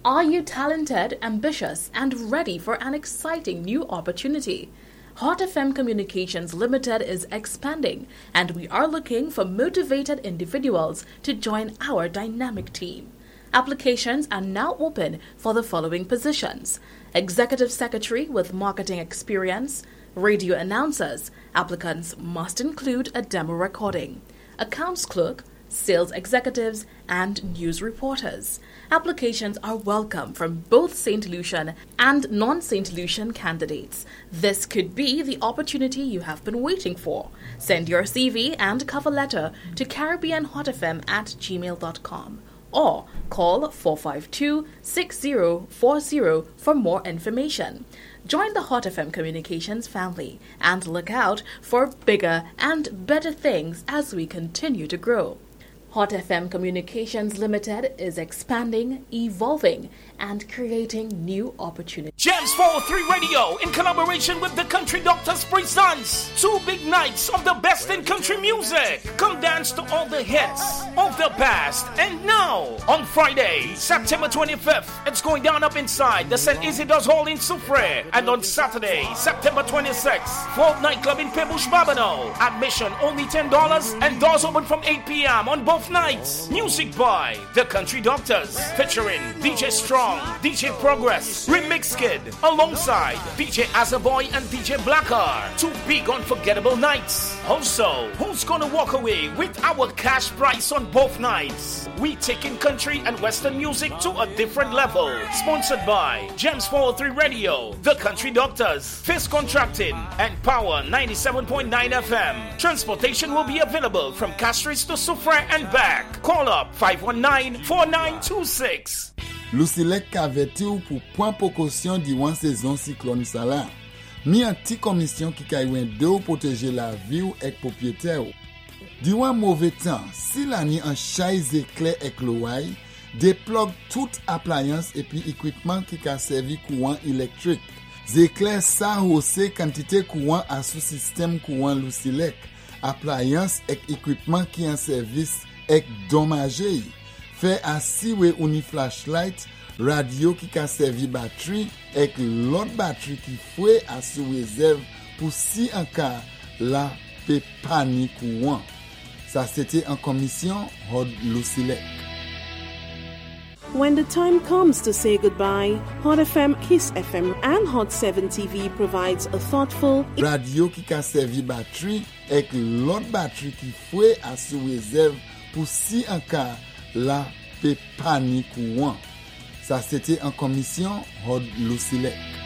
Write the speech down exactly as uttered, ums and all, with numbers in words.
Are you talented, ambitious, and ready for an exciting new opportunity? Hot F M Communications Limited is expanding, and we are looking for motivated individuals to join our dynamic team. Applications are now open for the following positions: Executive Secretary with marketing experience, radio announcers. Applicants must include a demo recording, accounts clerk, sales executives, and news reporters. Applications are welcome from both Saint Lucian and non-Saint Lucian candidates. This could be the opportunity you have been waiting for. Send your C V and cover letter to caribbean hot f m at gmail dot com or call four five two, six zero four zero for more information. Join the Hot F M Communications family and look out for bigger and better things as we continue to grow. Hot F M Communications Limited is expanding, evolving, and creating new opportunities. Gems four oh three Radio, in collaboration with the Country Doctors, presents two big nights of the best in country music. Come dance to all the hits of the past and now. On Friday, September twenty-fifth, it's going down up inside the Saint Isidore's Hall in Soufrière. And on Saturday, September twenty-sixth, Fort Nightclub in Pebush, Babano. Admission only ten dollars and doors open from eight p.m. on both nights. Music by the Country Doctors, featuring D J Strong, D J Progress, Remix Kid, alongside D J Azaboy and D J Blacker. Two big unforgettable nights. Also, who's gonna walk away with our cash prize on both nights? We taking country and western music to a different level. Sponsored by Gems four oh three Radio, the Country Doctors, Fizz Contracting, and Power ninety-seven point nine F M. Transportation will be available from Castries to Soufrière and back. Call up five one nine, four nine two six. Lucilec kaveti ou pou point précaution diwan saison cyclone sa la. Mi an ti commission ki kaywen de ou protéger la vie ou ek propriétaire ou. Diwan mauvais temps, si la ni an chaise éclair ek loway, déplug tout appliance et puis équipement qui ka servi courant électrique. Zéclair sa hausse quantité courant à sous système courant Lucilec. Appliance ek équipement qui en service ek dommagé. Fait assis ou uni flashlight, radio qui ka servi batterie et l'autre batterie qui fouet à sous réserve pour si en cas la pe panique courant. Ça c'était en commission Hod Lucilec. When the time comes to say goodbye, Hot F M, Kiss F M, and Hot seven T V provides a thoughtful radio qui ka servi batterie et l'autre batterie qui fouet à sous réserve pour si en cas la pe panique courant. Ça c'était en commission Hod Lucilec.